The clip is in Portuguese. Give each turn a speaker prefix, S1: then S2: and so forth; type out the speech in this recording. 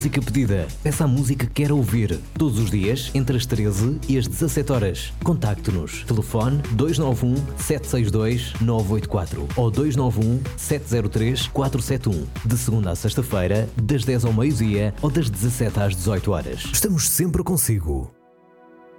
S1: Música pedida. Peça a música que quer ouvir. Todos os dias, entre as 13 e as 17 horas. Contacte-nos. Telefone 291 762 984 ou 291 703 471. De segunda a sexta-feira, das 10 ao meio-dia ou das 17 às 18 horas. Estamos sempre consigo.